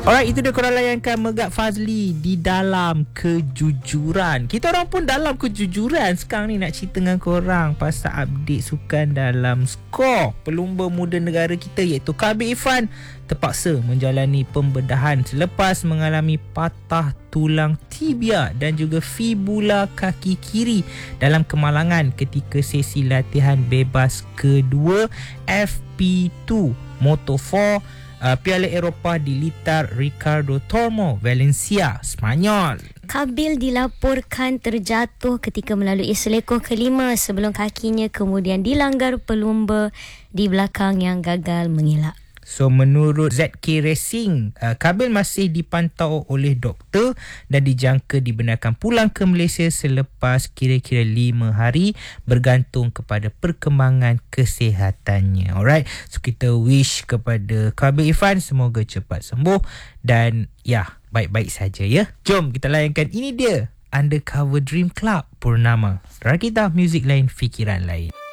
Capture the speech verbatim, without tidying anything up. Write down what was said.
Alright, itu dia korang layankan Megat Fazli di dalam kejujuran. Kita orang pun dalam kejujuran. Sekarang ni nak cerita dengan korang pasal update sukan dalam skor pelumba muda negara kita, iaitu Khabib Irfan terpaksa menjalani pembedahan selepas mengalami patah tulang tibia dan juga fibula kaki kiri dalam kemalangan ketika sesi latihan bebas kedua F P dua Moto empat Uh, Piala Eropah di litar Ricardo Tormo, Valencia, Spanyol. Khabib dilaporkan terjatuh ketika melalui selekoh kelima sebelum kakinya kemudian dilanggar pelumba di belakang yang gagal mengelak. So menurut Z K Racing, uh, Khabib masih dipantau oleh doktor dan dijangka dibenarkan pulang ke Malaysia selepas kira-kira lima hari bergantung kepada perkembangan kesihatannya. Alright, so kita wish kepada Khabib Irfan semoga cepat sembuh dan ya, baik-baik saja ya. Jom kita layankan, ini dia Undercover Dream Club Purnama. Rakita, muzik lain, fikiran lain.